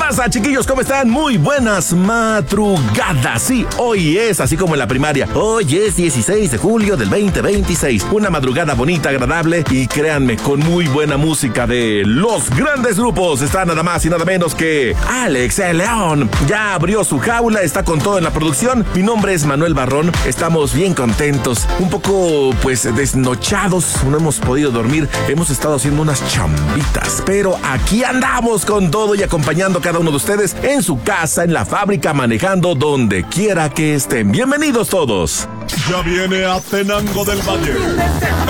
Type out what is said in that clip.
pasa, chiquillos? ¿Cómo están? Muy buenas madrugadas. Sí, hoy es así como en la primaria. Hoy es 16 de julio del 2026. Una madrugada bonita, agradable y créanme, con muy buena música de los grandes grupos. Está nada más y nada menos que Alex el León. Ya abrió su jaula, está con todo en la producción. Mi nombre es Manuel Barrón. Estamos bien contentos, un poco pues desnochados. No hemos podido dormir. Hemos estado haciendo unas chambitas, pero aquí andamos con todo y acompañando a cada uno de ustedes en su casa, en la fábrica, manejando, donde quiera que estén. Bienvenidos todos. Ya viene Atenango del Valle.